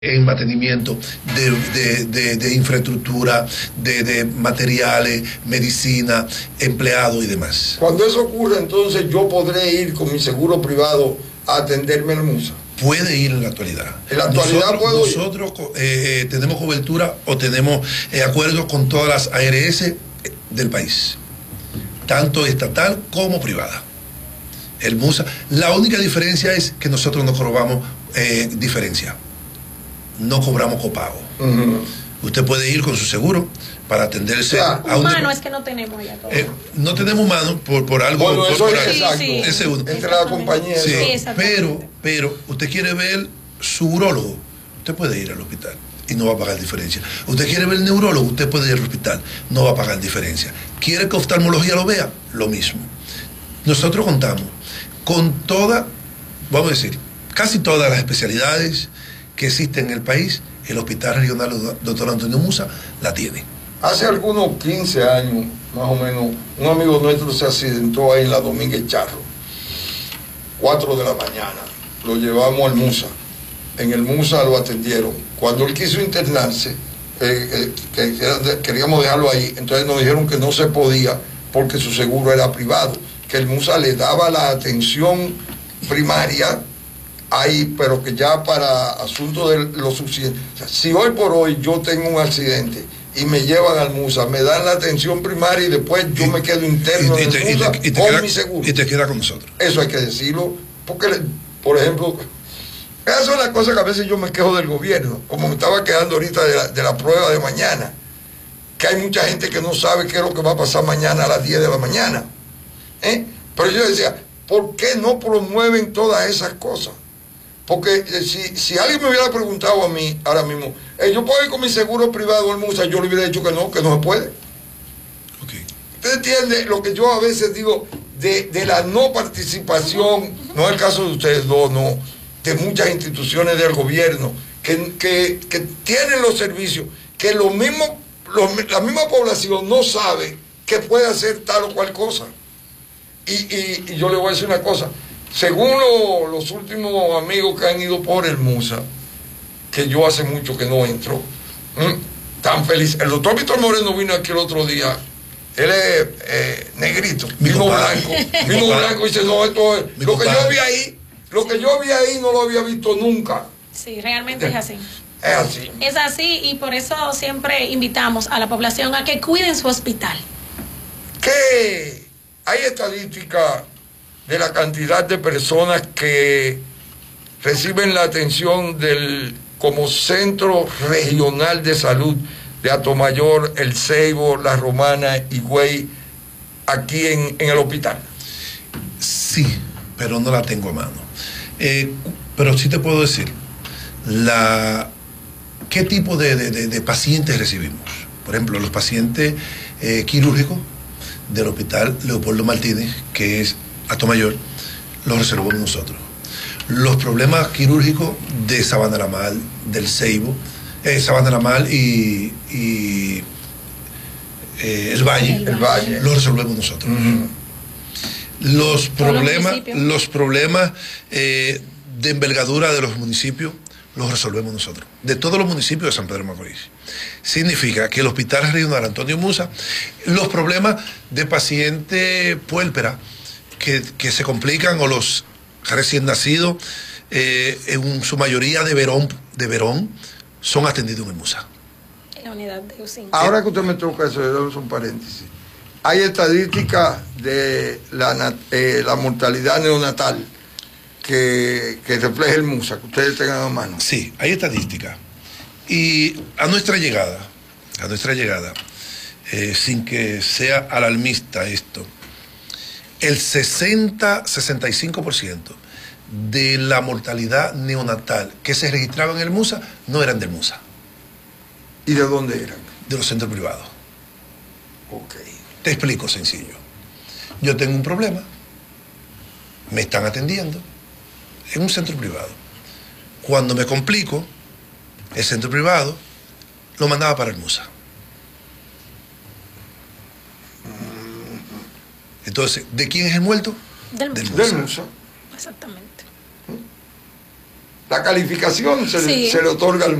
en mantenimiento de infraestructura, de materiales, medicina, empleados y demás. Cuando eso ocurre, entonces yo podré ir con mi seguro privado a atenderme en Musa. Puede ir en la actualidad. En la actualidad nosotros tenemos cobertura o tenemos acuerdos con todas las ARS del país, tanto estatal como privada. El Musa, la única diferencia es que nosotros no cobramos diferencia. No cobramos copago. Usted puede ir con su seguro para atenderse a un humano. Es que no tenemos allá todo. No tenemos humano por algo. Bueno, eso por es exacto. Sí. Ese uno. Entre la compañía. Sí, pero usted quiere ver su urólogo, usted puede ir al hospital y no va a pagar diferencia. Usted quiere ver el neurólogo, usted puede ir al hospital, no va a pagar diferencia. Quiere que oftalmología lo vea, lo mismo. Nosotros contamos con toda, vamos a decir, casi todas las especialidades que existen en el país. El Hospital Regional Dr. Antonio Musa la tiene. Hace algunos 15 años, más o menos, un amigo nuestro se accidentó ahí en la Domínguez Charro, 4 de la mañana. Lo llevamos al Musa. En el Musa lo atendieron. Cuando él quiso internarse, queríamos dejarlo ahí, entonces nos dijeron que no se podía porque su seguro era privado, que el Musa le daba la atención primaria ahí, pero que ya para asuntos de lo suficiente. O sea, si hoy por hoy yo tengo un accidente y me llevan al Musa, me dan la atención primaria y después yo me quedo interno en el Musa con mi seguro. Y te queda con nosotros. Eso hay que decirlo, porque, por ejemplo, esa es la cosa que a veces yo me quejo del gobierno, como me estaba quedando ahorita de la prueba de mañana, que hay mucha gente que no sabe qué es lo que va a pasar mañana a las 10 de la mañana. Pero yo decía, ¿por qué no promueven todas esas cosas? Porque si alguien me hubiera preguntado a mí ahora mismo, ¿yo puedo ir con mi seguro privado al Musa? Yo le hubiera dicho que no se puede. Okay. ¿Usted entiende lo que yo a veces digo de la no participación? No es el caso de ustedes dos, no, de muchas instituciones del gobierno que tienen los servicios, que la misma población no sabe que puede hacer tal o cual cosa. Y yo le voy a decir una cosa. Según los últimos amigos que han ido por el Musa, que yo hace mucho que no entro, tan feliz. El doctor Víctor Moreno vino aquí el otro día. Él es negrito, vino blanco y dice, no, esto es lo que yo vi ahí no lo había visto nunca. Sí, realmente es así. Es así. Es así, y por eso siempre invitamos a la población a que cuiden su hospital. ¿Qué? Hay estadísticas de la cantidad de personas que reciben la atención como Centro Regional de Salud de Atomayor, El Ceibo, La Romana, Higüey, aquí en el hospital. Sí, pero no la tengo a mano. Pero sí te puedo decir qué tipo de pacientes recibimos. Por ejemplo, los pacientes quirúrgicos del Hospital Leopoldo Martínez, que es Atomayor, los reservamos nosotros. Los problemas quirúrgicos de Sabana La Mal, del Ceibo, Sabana La Mal y el Valle, los resolvemos nosotros. Los problemas de envergadura de los municipios los resolvemos nosotros, de todos los municipios de San Pedro de Macorís. Significa que el Hospital Regional Antonio Musa, los problemas de paciente puérpera que se complican, o los recién nacidos, en su mayoría de Verón, son atendidos en el Musa. En la unidad de UCI. Ahora que usted me toca eso, le doy un paréntesis. Hay estadísticas de la mortalidad neonatal que refleja el Musa, que ustedes tengan a mano. Sí, hay estadísticas. Y a nuestra llegada, sin que sea alarmista esto, el 60-65% de la mortalidad neonatal que se registraba en el Musa no eran del Musa. ¿Y de dónde eran? De los centros privados. Ok. Te explico sencillo. Yo tengo un problema, me están atendiendo en un centro privado. Cuando me complico, el centro privado lo mandaba para el Musa. Entonces, ¿de quién es el muerto? Del Musa. Exactamente. La calificación se le otorga al